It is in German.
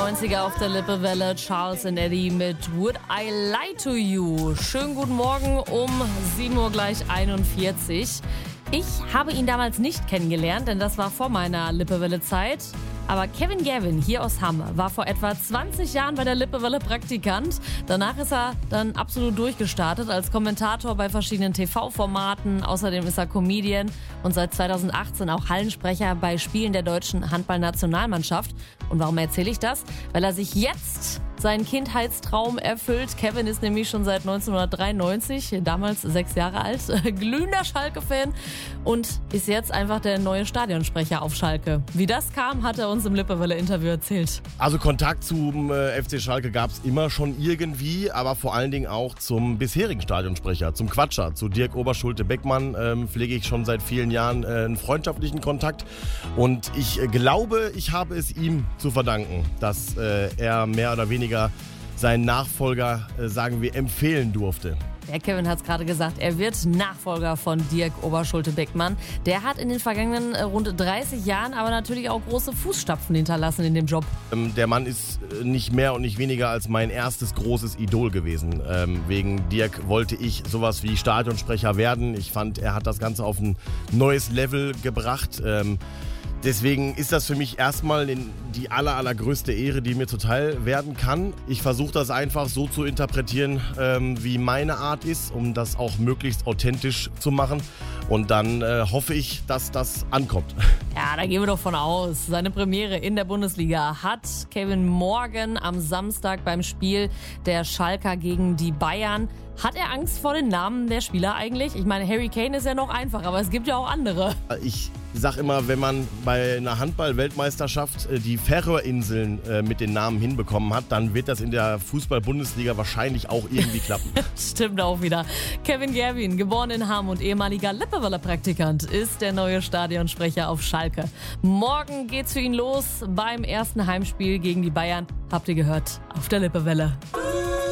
90er auf der Lippewelle. Charles and Eddie mit Would I Lie to You. Schönen guten Morgen um 7 Uhr gleich 41. Ich habe ihn damals nicht kennengelernt, denn das war vor meiner Lippewelle-Zeit. Aber Kevin Gavin hier aus Hamm war vor etwa 20 Jahren bei der Lippewelle Praktikant. Danach ist er dann absolut durchgestartet als Kommentator bei verschiedenen TV-Formaten. Außerdem ist er Comedian und seit 2018 auch Hallensprecher bei Spielen der deutschen Handballnationalmannschaft. Und warum erzähle ich das? Weil er sich jetzt seinen Kindheitstraum erfüllt. Kevin ist nämlich schon seit 1993, damals 6 Jahre alt, glühender Schalke-Fan und ist jetzt einfach der neue Stadionsprecher auf Schalke. Wie das kam, hat er uns im Lippewelle-Interview erzählt. Also Kontakt zum FC Schalke gab es immer schon irgendwie, aber vor allen Dingen auch zum bisherigen Stadionsprecher, zum Quatscher, zu Dirk Oberschulte-Beckmann pflege ich schon seit vielen Jahren einen freundschaftlichen Kontakt und ich glaube, ich habe es ihm zu verdanken, dass er mehr oder weniger seinen Nachfolger, sagen wir, empfehlen durfte. Der Kevin hat es gerade gesagt, er wird Nachfolger von Dirk Oberschulte-Beckmann. Der hat in den vergangenen rund 30 Jahren aber natürlich auch große Fußstapfen hinterlassen in dem Job. Der Mann ist nicht mehr und nicht weniger als mein erstes großes Idol gewesen. Wegen Dirk wollte ich sowas wie Stadionsprecher werden. Ich fand, er hat das Ganze auf ein neues Level gebracht. Deswegen ist das für mich erstmal die allergrößte Ehre, die mir zuteil werden kann. Ich versuche das einfach so zu interpretieren, wie meine Art ist, um das auch möglichst authentisch zu machen. Und dann hoffe ich, dass das ankommt. Ja, da gehen wir doch von aus. Seine Premiere in der Bundesliga hat Kevin morgen am Samstag beim Spiel der Schalker gegen die Bayern. Hat er Angst vor den Namen der Spieler eigentlich? Ich meine, Harry Kane ist ja noch einfach, aber es gibt ja auch andere. Ich sag immer, wenn man bei einer Handball-Weltmeisterschaft die Färöerinseln mit den Namen hinbekommen hat, dann wird das in der Fußball-Bundesliga wahrscheinlich auch irgendwie klappen. Stimmt auch wieder. Kevin Gavin, geboren in Hamm und ehemaliger Lippewelle-Praktikant, ist der neue Stadionsprecher auf Schalke. Morgen geht's für ihn los beim ersten Heimspiel gegen die Bayern. Habt ihr gehört? Auf der Lippewelle.